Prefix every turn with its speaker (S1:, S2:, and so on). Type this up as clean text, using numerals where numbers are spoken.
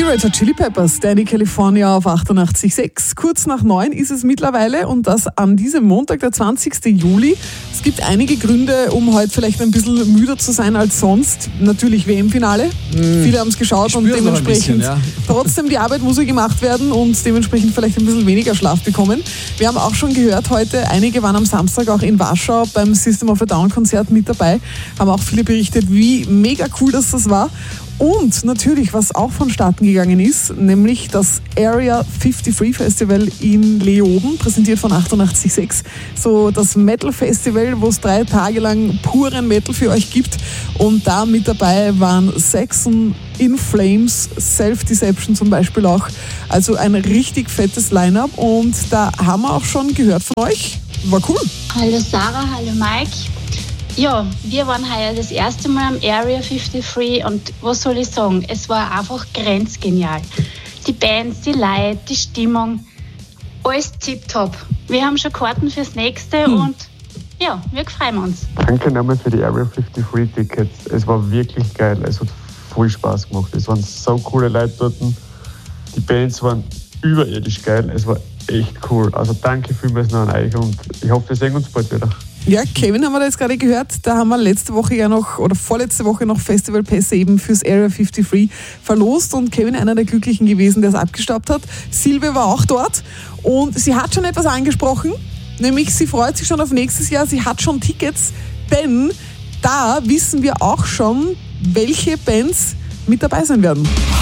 S1: Die Red Hot Chili Peppers, Danny California auf 88,6. Kurz nach 9 ist es mittlerweile und das an diesem Montag, der 20. Juli. Es gibt einige Gründe, um heute vielleicht ein bisschen müder zu sein als sonst. Natürlich WM-Finale. Viele haben es geschaut und dementsprechend trotzdem die Arbeit muss gemacht werden und dementsprechend vielleicht ein bisschen weniger Schlaf bekommen. Wir haben auch schon gehört heute, einige waren am Samstag auch in Warschau beim System of a Down Konzert mit dabei. Haben auch viele berichtet, wie mega cool das war. Und natürlich, was auch vonstatten gegangen ist, nämlich das Area 53 Festival in Leoben, präsentiert von 88,6. So das Metal Festival, wo es 3 Tage lang puren Metal für euch gibt. Und da mit dabei waren Saxon, In Flames, Self-Deception zum Beispiel auch. Also ein richtig fettes Line-Up. Und da haben wir auch schon gehört von euch. War cool.
S2: Hallo Sarah, hallo Mike. Ja, wir waren heuer das erste Mal am Area 53 und was soll ich sagen, es war einfach grenzgenial. Die Bands, die Leute, die Stimmung, alles tipptopp. Wir haben schon Karten fürs nächste und ja, wir freuen uns.
S3: Danke nochmal für die Area 53 Tickets. Es war wirklich geil, es hat voll Spaß gemacht. Es waren so coole Leute dort. Die Bands waren überirdisch geil, es war echt cool. Also danke vielmals noch an euch und ich hoffe, wir sehen uns bald wieder.
S1: Ja, Kevin haben wir da jetzt gerade gehört, da haben wir letzte Woche ja noch oder vorletzte Woche noch Festivalpässe eben fürs Area 53 verlost und Kevin einer der Glücklichen gewesen, der es abgestaubt hat. Silvia war auch dort und sie hat schon etwas angesprochen, nämlich sie freut sich schon auf nächstes Jahr, sie hat schon Tickets, denn da wissen wir auch schon, welche Bands mit dabei sein werden.